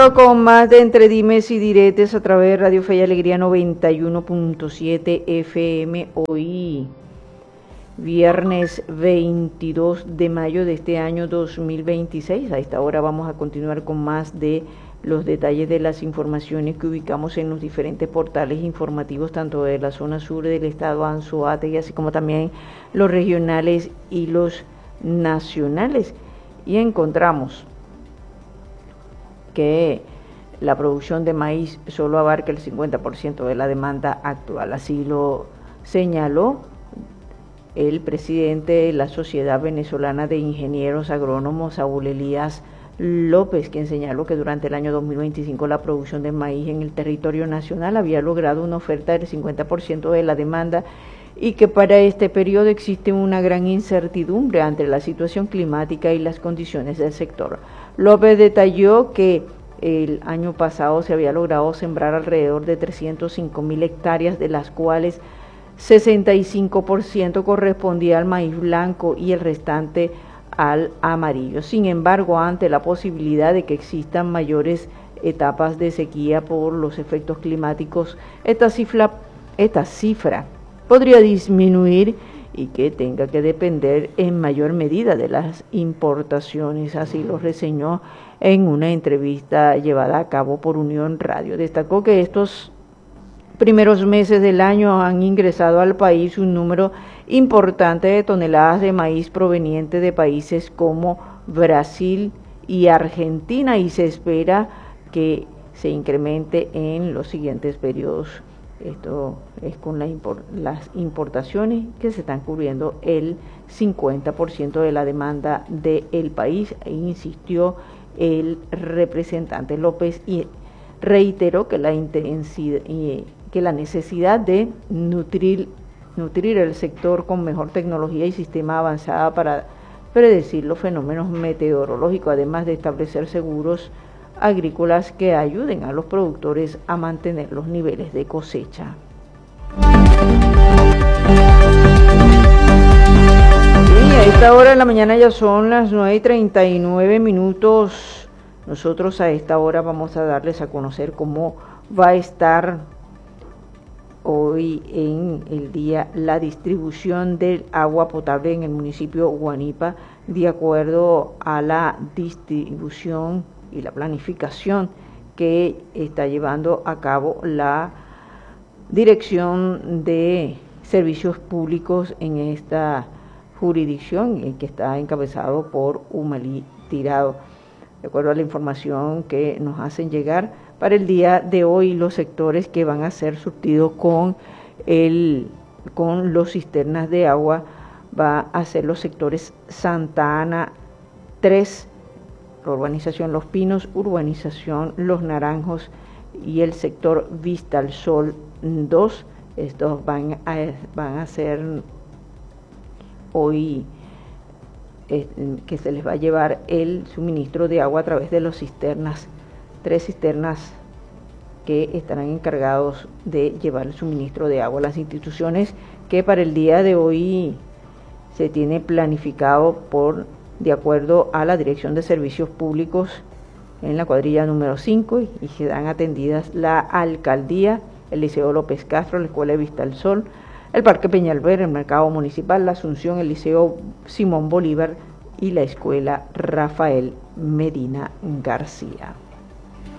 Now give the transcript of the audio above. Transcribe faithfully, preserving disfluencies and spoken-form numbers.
Con más de entre dimes y diretes a través de Radio Fe y Alegría noventa y uno punto siete F M. Hoy, viernes veintidós de mayo de este año dos mil veintiséis. A esta hora vamos a continuar con más de los detalles de las informaciones que ubicamos en los diferentes portales informativos, tanto de la zona sur del estado Anzoátegui, así como también los regionales y los nacionales. Y encontramos que la producción de maíz solo abarca el cincuenta por ciento de la demanda actual. Así lo señaló el presidente de la Sociedad Venezolana de Ingenieros Agrónomos, Saúl Elías López, quien señaló que durante el año dos mil veinticinco la producción de maíz en el territorio nacional había logrado una oferta del cincuenta por ciento de la demanda y que para este periodo existe una gran incertidumbre ante la situación climática y las condiciones del sector. López detalló que el año pasado se había logrado sembrar alrededor de trescientas cinco mil hectáreas, de las cuales sesenta y cinco por ciento correspondía al maíz blanco y el restante al amarillo. Sin embargo, ante la posibilidad de que existan mayores etapas de sequía por los efectos climáticos, esta cifra, esta cifra podría disminuir y que tenga que depender en mayor medida de las importaciones. Así lo reseñó en una entrevista llevada a cabo por Unión Radio. Destacó que estos primeros meses del año han ingresado al país un número importante de toneladas de maíz proveniente de países como Brasil y Argentina, y se espera que se incremente en los siguientes periodos. Esto es con la import, las importaciones que se están cubriendo el cincuenta por ciento de la demanda del país, e insistió el representante López y reiteró que la intensidad, que la necesidad de nutrir, nutrir el sector con mejor tecnología y sistema avanzada para predecir los fenómenos meteorológicos, además de establecer seguros agrícolas que ayuden a los productores a mantener los niveles de cosecha. Y a esta hora de la mañana ya son las nueve y treinta y nueve minutos. Nosotros a esta hora vamos a darles a conocer cómo va a estar hoy en el día la distribución del agua potable en el municipio Guanipa, de acuerdo a la distribución y la planificación que está llevando a cabo la Dirección de Servicios Públicos en esta jurisdicción, que está encabezado por Humalí Tirado. De acuerdo a la información que nos hacen llegar, para el día de hoy los sectores que van a ser surtidos con, el, con los cisternas de agua va a ser los sectores Santa Ana tres, la urbanización Los Pinos, urbanización Los Naranjos y el sector Vista al Sol dos. Estos van a, van a ser hoy eh, que se les va a llevar el suministro de agua a través de las cisternas, tres cisternas que estarán encargados de llevar el suministro de agua. Las instituciones que para el día de hoy se tiene planificado por de acuerdo a la Dirección de Servicios Públicos en la cuadrilla número cinco, y, y serán atendidas la Alcaldía, el Liceo López Castro, la Escuela de Vista al Sol, el Parque Peñalver, el Mercado Municipal, la Asunción, el Liceo Simón Bolívar y la Escuela Rafael Medina García.